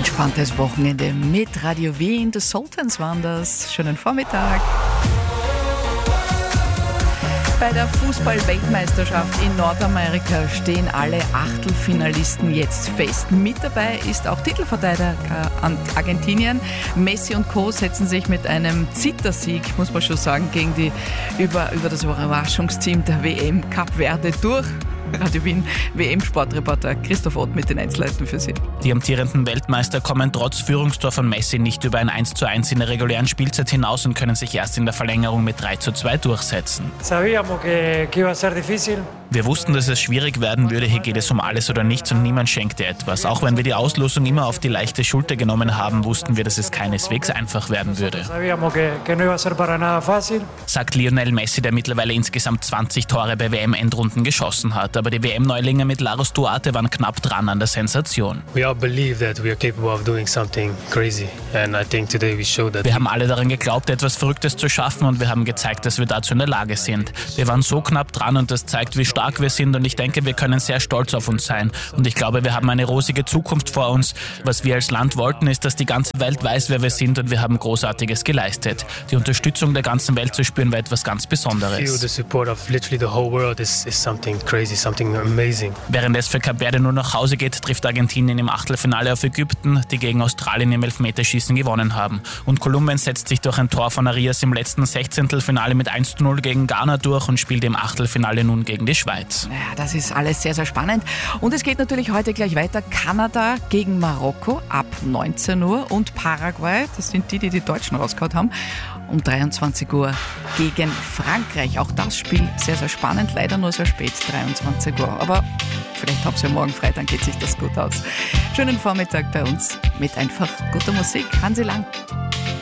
entspanntes Wochenende mit Radio Wien. The Sultans waren das. Schönen Vormittag. Bei der Fußball-Weltmeisterschaft in Nordamerika stehen alle Achtelfinalisten jetzt fest. Mit dabei ist auch Titelverteidiger Argentinien. Messi und Co. setzen sich mit einem Zittersieg, muss man schon sagen, gegen über das Überraschungsteam der WM Kap Verde durch. Radio Wien WM-Sportreporter Christoph Ott mit den Einzelheiten für Sie. Die amtierenden Weltmeister kommen trotz Führungstor von Messi nicht über ein 1:1 in der regulären Spielzeit hinaus und können sich erst in der Verlängerung mit 3:2 durchsetzen. Wir wussten, dass es schwierig werden würde. Hier geht es um alles oder nichts und niemand schenkte etwas. Auch wenn wir die Auslosung immer auf die leichte Schulter genommen haben, wussten wir, dass es keineswegs einfach werden würde. Sagt Lionel Messi, der mittlerweile insgesamt 20 Tore bei WM-Endrunden geschossen hat. Aber die WM-Neulinge mit Laros Duarte waren knapp dran an der Sensation. We all believe that we are capable of doing something crazy. And I think today we showed that. Wir haben alle daran geglaubt, etwas Verrücktes zu schaffen und wir haben gezeigt, dass wir dazu in der Lage sind. Wir waren so knapp dran und das zeigt, wie stark wir sind und ich denke, wir können sehr stolz auf uns sein. Und ich glaube, wir haben eine rosige Zukunft vor uns. Was wir als Land wollten, ist, dass die ganze Welt weiß, wer wir sind und wir haben Großartiges geleistet. Die Unterstützung der ganzen Welt zu spüren, war etwas ganz Besonderes. Feel the support of literally the whole world is something crazy, something amazing. Während es für Kap Verde nur nach Hause geht, trifft Argentinien im Achtelfinale auf Ägypten, die gegen Australien im Elfmeterschießen gewonnen haben. Und Kolumbien setzt sich durch ein Tor von Arias im letzten Sechzehntelfinale mit 1:0 gegen Ghana durch und spielt im Achtelfinale nun gegen die Schweiz. Ja, das ist alles sehr, sehr spannend. Und es geht natürlich heute gleich weiter. Kanada gegen Marokko ab 19 Uhr und Paraguay, das sind die die Deutschen rausgehauen haben, um 23 Uhr gegen Frankreich. Auch das Spiel sehr, sehr spannend. Leider nur sehr spät, 23 Uhr. Aber vielleicht habt ihr ja morgen frei, dann geht sich das gut aus. Schönen Vormittag bei uns mit einfach guter Musik. Hansi Lang.